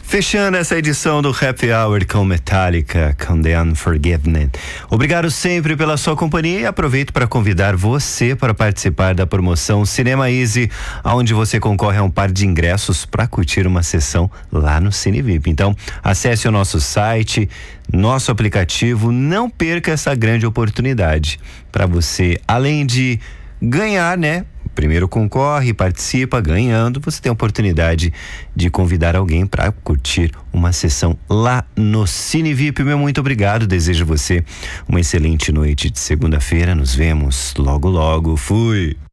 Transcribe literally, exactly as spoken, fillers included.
Fechando essa edição do Happy Hour com Metallica, com The Unforgiven. Obrigado sempre pela sua companhia e aproveito para convidar você para participar da promoção Cinema Easy, onde você concorre a um par de ingressos para curtir uma sessão lá no Cine V I P. Então, acesse o nosso site, nosso aplicativo, não perca essa grande oportunidade para você, além de ganhar, né? Primeiro concorre, participa, ganhando, você tem a oportunidade de convidar alguém para curtir uma sessão lá no Cine V I P. Meu muito obrigado, desejo a você uma excelente noite de segunda-feira, nos vemos logo logo, fui!